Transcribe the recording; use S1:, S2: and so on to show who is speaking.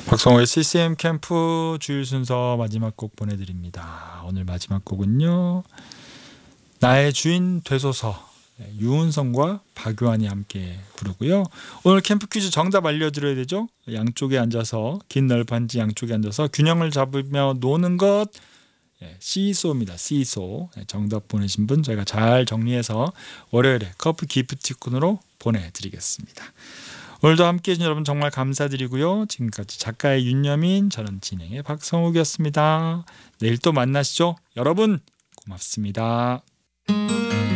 S1: 박성호의 CCM 캠프 주일 순서 마지막 곡 보내드립니다. 오늘 마지막 곡은요, 나의 주인 되소서, 유은성과 박요한이 함께 부르고요. 오늘 캠프 퀴즈 정답 알려드려야 되죠. 양쪽에 앉아서, 긴 널판지 양쪽에 앉아서 균형을 잡으며 노는 것, 시소입니다. 시소. 정답 보내신 분 저희가 잘 정리해서 월요일에 커피 기프티콘으로 보내드리겠습니다. 오늘도 함께해 주신 여러분 정말 감사드리고요. 지금까지 작가의 윤여민, 저는 진행의 박성욱이었습니다. 내일 또 만나시죠. 여러분 고맙습니다.